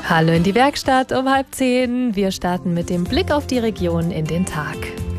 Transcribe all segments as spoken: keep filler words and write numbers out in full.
Hallo in die Werkstatt um halb zehn. Wir starten mit dem Blick auf die Region in den Tag.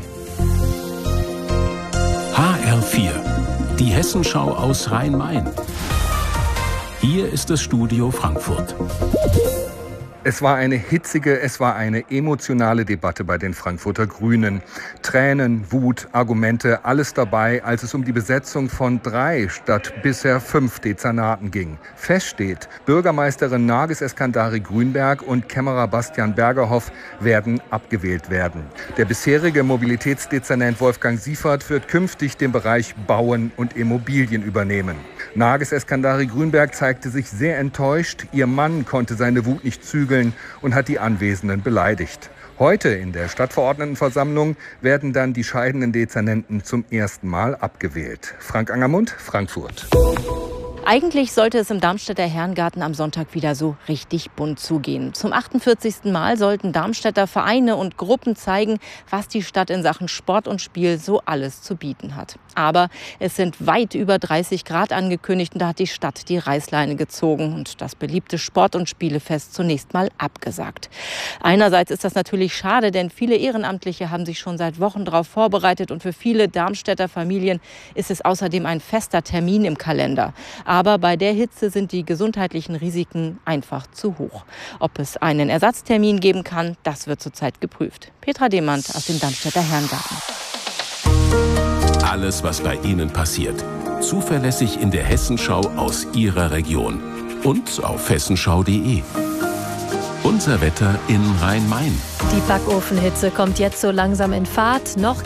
H R vier, die Hessenschau aus Rhein-Main. Hier ist das Studio Frankfurt. Es war eine hitzige, es war eine emotionale Debatte bei den Frankfurter Grünen. Tränen, Wut, Argumente, alles dabei, als es um die Besetzung von drei statt bisher fünf Dezernaten ging. Fest steht, Bürgermeisterin Nargis Eskandari-Grünberg und Kämmerer Bastian Bergerhoff werden abgewählt werden. Der bisherige Mobilitätsdezernent Wolfgang Siefert wird künftig den Bereich Bauen und Immobilien übernehmen. Nargis Eskandari-Grünberg zeigte sich sehr enttäuscht. Ihr Mann konnte seine Wut nicht zügeln und hat die Anwesenden beleidigt. Heute in der Stadtverordnetenversammlung werden dann die scheidenden Dezernenten zum ersten Mal abgewählt. Frank Angermund, Frankfurt. Eigentlich sollte es im Darmstädter Herrengarten am Sonntag wieder so richtig bunt zugehen. Zum achtundvierzigsten Mal sollten Darmstädter Vereine und Gruppen zeigen, was die Stadt in Sachen Sport und Spiel so alles zu bieten hat. Aber es sind weit über dreißig Grad angekündigt und da hat die Stadt die Reißleine gezogen und das beliebte Sport- und Spielefest zunächst mal abgesagt. Einerseits ist das natürlich schade, denn viele Ehrenamtliche haben sich schon seit Wochen darauf vorbereitet und für viele Darmstädter Familien ist es außerdem ein fester Termin im Kalender. Aber bei der Hitze sind die gesundheitlichen Risiken einfach zu hoch. Ob es einen Ersatztermin geben kann, das wird zurzeit geprüft. Petra Demand aus dem Darmstädter Herrengarten. Alles, was bei Ihnen passiert. Zuverlässig in der Hessenschau aus Ihrer Region. Und auf hessenschau punkt de. Unser Wetter in Rhein-Main. Die Backofenhitze kommt jetzt so langsam in Fahrt. Noch